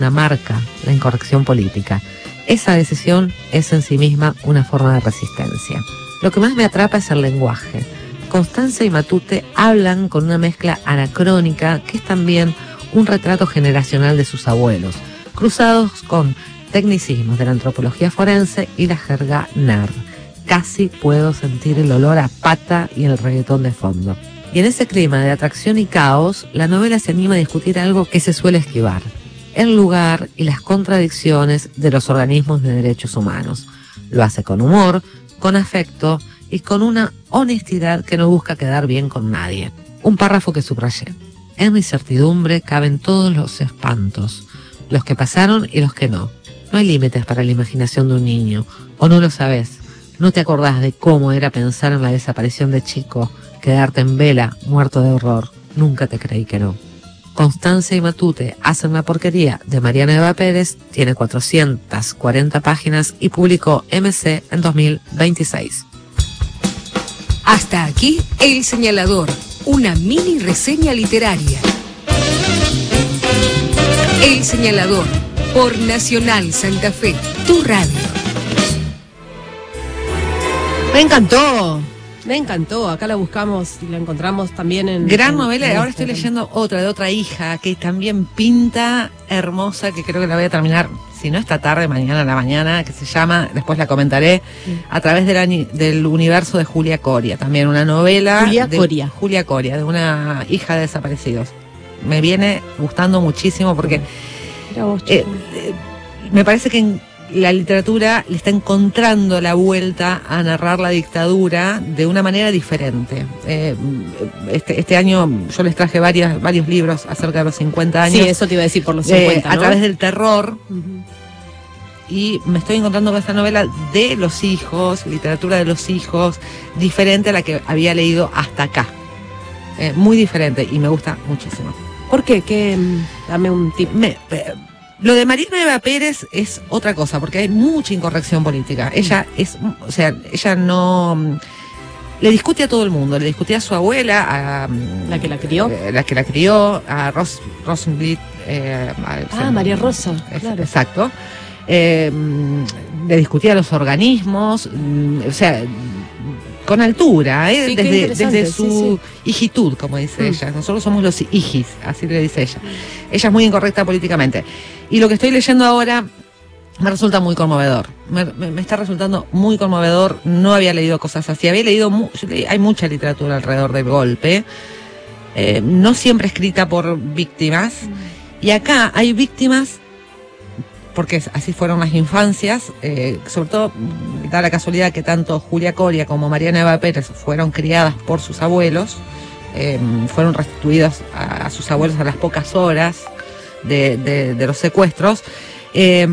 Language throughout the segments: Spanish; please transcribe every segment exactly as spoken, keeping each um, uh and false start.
marca la incorrección política. Esa decisión es en sí misma una forma de resistencia. Lo que más me atrapa es el lenguaje. Constanza y Matute hablan con una mezcla anacrónica que es también un retrato generacional de sus abuelos, cruzados con tecnicismos de la antropología forense y la jerga nerd. Casi puedo sentir el olor a pata y el reggaetón de fondo. Y en ese clima de atracción y caos, la novela se anima a discutir algo que se suele esquivar: el lugar y las contradicciones de los organismos de derechos humanos. Lo hace con humor, con afecto y con una honestidad que no busca quedar bien con nadie. Un párrafo que subrayé: en la incertidumbre caben todos los espantos, los que pasaron y los que no. No hay límites para la imaginación de un niño, o no lo sabes. No te acordás de cómo era pensar en la desaparición de Chico, quedarte en vela, muerto de horror. Nunca te creí que no. Constanza y Matute hacen la porquería, de Mariana Eva Pérez, tiene cuatrocientas cuarenta páginas y publicó M C en dos mil veintiséis. Hasta aquí El Señalador, una mini reseña literaria. El Señalador, por Nacional Santa Fe, tu radio. Me encantó, me encantó. Acá la buscamos y la encontramos también en... Gran en, novela, en y ahora estoy leyendo otra, de otra hija, que también pinta hermosa, que creo que la voy a terminar, si no esta tarde, mañana a la mañana, que se llama, después la comentaré, A través de la, del universo de Julia Coria. También una novela... Julia de, Coria. Julia Coria, de una hija de desaparecidos. Me viene gustando muchísimo porque... Mira vos, eh, eh, me parece que en la literatura le está encontrando la vuelta a narrar la dictadura de una manera diferente. Eh, este, este año yo les traje varias, varios libros acerca de los cincuenta años. Sí, eso te iba a decir, por los cincuenta, eh, ¿no? A través del terror. Uh-huh. Y me estoy encontrando con esta novela de los hijos, literatura de los hijos, diferente a la que había leído hasta acá. Eh, muy diferente y me gusta muchísimo. ¿Por qué? ¿Qué? Dame un tip. Me, eh, Lo de Mariana Eva Pérez es otra cosa, porque hay mucha incorrección política. Ella es, o sea, ella no... Le discute a todo el mundo, le discutía a su abuela, a... ¿La que la crió? Eh, la que la crió, a Ros, Rosenblit. Eh, ah, a, María Rosa, es, claro. Exacto. Eh, le discutía a los organismos, o sea... con altura, ¿eh? Sí, desde, desde su sí, sí. hijitud, como dice mm. ella. Nosotros somos los hijis, así le dice ella. Ella es muy incorrecta políticamente. Y lo que estoy leyendo ahora me resulta muy conmovedor. Me, me, me está resultando muy conmovedor. No había leído cosas así. Había leído, mu hay mucha literatura alrededor del golpe. Eh, no siempre escrita por víctimas. Mm. Y acá hay víctimas porque así fueron las infancias, eh, sobre todo da la casualidad que tanto Julia Coria como Mariana Eva Pérez fueron criadas por sus abuelos, eh, fueron restituidos a, a sus abuelos a las pocas horas de, de, de los secuestros. Eh,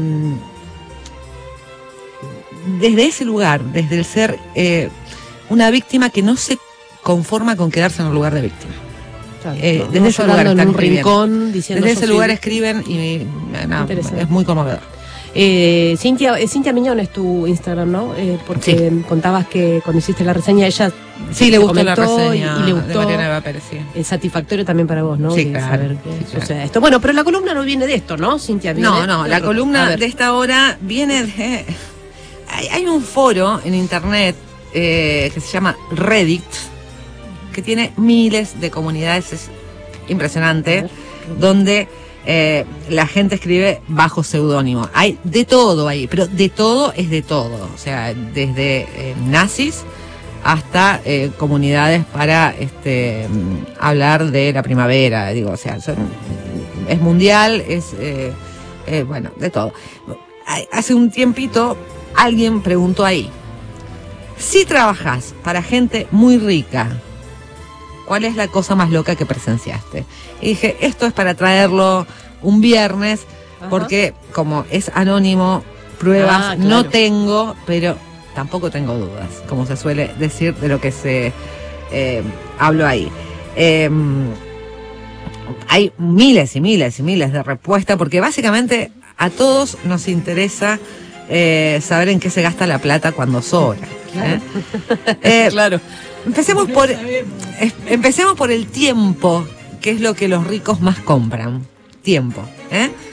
desde ese lugar, desde el ser eh, una víctima que no se conforma con quedarse en el lugar de víctima. Claro, eh, no, desde no ese lugar en un escribiendo. rincón diciendo desde ese soy... lugar escriben y no, es muy conmovedor. Eh, Cintia, eh, Cintia Miñón es tu Instagram, ¿no? Eh, porque sí. Contabas que cuando hiciste la reseña ella sí le gustó la reseña y, y le gustó de Mariana Eva Pérez, sí. Es satisfactorio también para vos, ¿no? Sí, de claro, saber que sí, sucede claro. esto. Bueno, pero la columna no viene de esto, ¿no, Cintia? ¿Viene no, no, de la otro? columna de esta hora viene de... Hay, hay un foro en internet eh, que se llama Reddit, que tiene miles de comunidades, es impresionante, donde eh, la gente escribe bajo seudónimo. Hay de todo ahí, pero de todo es de todo. O sea, desde eh, nazis hasta eh, comunidades para este hablar de la primavera. Digo, o sea, son, es mundial, es eh, eh, bueno, de todo. Hace un tiempito alguien preguntó ahí: si trabajas para gente muy rica, ¿cuál es la cosa más loca que presenciaste? Y dije, esto es para traerlo un viernes, ajá, porque como es anónimo, pruebas ah, claro. no tengo, pero tampoco tengo dudas, como se suele decir de lo que se eh, habló ahí. Eh, hay miles y miles y miles de respuestas, porque básicamente a todos nos interesa eh, saber en qué se gasta la plata cuando sobra. ¿eh? eh, claro. Empecemos por, empecemos por el tiempo, que es lo que los ricos más compran. Tiempo. ¿eh?